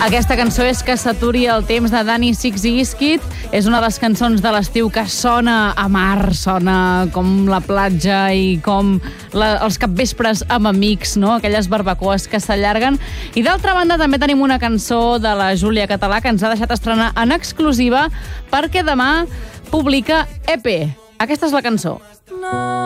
Aquesta cançó és Que s'aturi el temps, de Dani Six i Iskit. És una de les cançons de l'estiu que sona a mar, sona com la platja i com els capvespres amb amics, no? Aquelles barbacoes que s'allarguen. I d'altra banda també tenim una cançó de la Júlia Català que ens ha deixat estrenar en exclusiva perquè demà publica EP. Aquesta és la cançó.